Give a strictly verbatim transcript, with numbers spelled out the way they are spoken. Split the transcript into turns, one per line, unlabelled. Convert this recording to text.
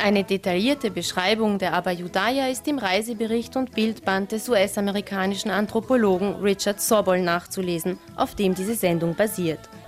Eine detaillierte Beschreibung der Abha-Yudaya ist im Reisebericht und Bildband des U S-amerikanischen Anthropologen Richard Sobol nachzulesen, auf dem diese Sendung basiert.